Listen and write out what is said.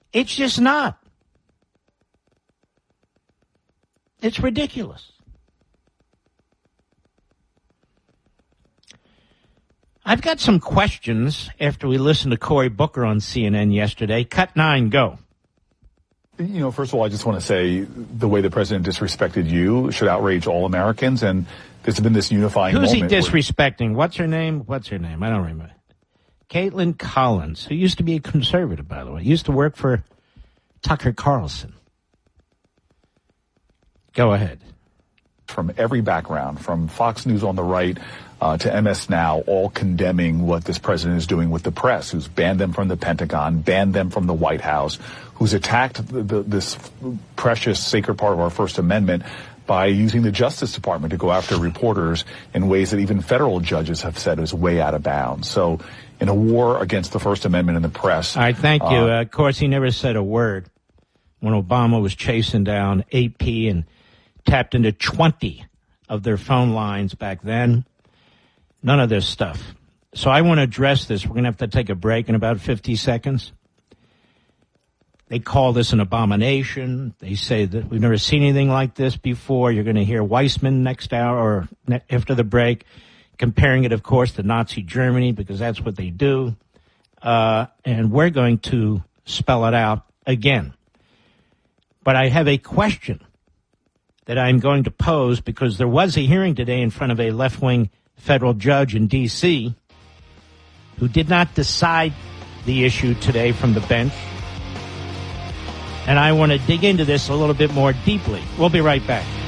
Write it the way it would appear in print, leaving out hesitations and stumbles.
It's just not. It's ridiculous. I've got some questions after we listened to Cory Booker on CNN yesterday. Cut 9, go. You know, first of all, I just want to say the way the president disrespected you should outrage all Americans, and there's been this unifying moment. Who's he disrespecting? What's her name? I don't remember. Caitlin Collins, who used to be a conservative, by the way, used to work for Tucker Carlson. Go ahead. From every background, from Fox News on the right to MS Now, all condemning what this president is doing with the press, who's banned them from the Pentagon, banned them from the White House, who's attacked this precious, sacred part of our First Amendment by using the Justice Department to go after reporters in ways that even federal judges have said is way out of bounds. So in a war against the First Amendment and the press. All right, thank you. Of course, he never said a word when Obama was chasing down AP and tapped into 20 of their phone lines back then. None of this stuff. So I want to address this. We're going to have to take a break in about 50 seconds. They call this an abomination. They say that we've never seen anything like this before. You're going to hear Weissman next hour or after the break, comparing it, of course, to Nazi Germany, because that's what they do. And we're going to spell it out again. But I have a question that I'm going to pose because there was a hearing today in front of a left-wing federal judge in D.C. who did not decide the issue today from the bench. And I want to dig into this a little bit more deeply. We'll be right back.